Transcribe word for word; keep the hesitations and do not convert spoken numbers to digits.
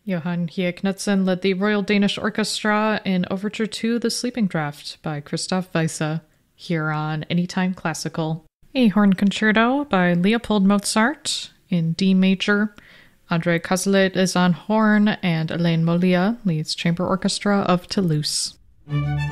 Johan Hie Knudsen led the Royal Danish Orchestra in Overture to The Sleeping Draught by Christoph Wysse, here on Anytime Classical. A horn concerto by Leopold Mozart in D major. André Kozelet is on horn, and Alain Molia leads Chamber Orchestra of Toulouse.